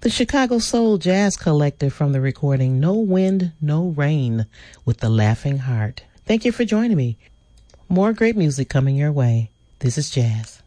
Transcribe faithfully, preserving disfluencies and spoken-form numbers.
The Chicago Soul Jazz Collective from the recording No Wind, No Rain with the Laughing Heart. Thank you for joining me. More great music coming your way. This is Jazz.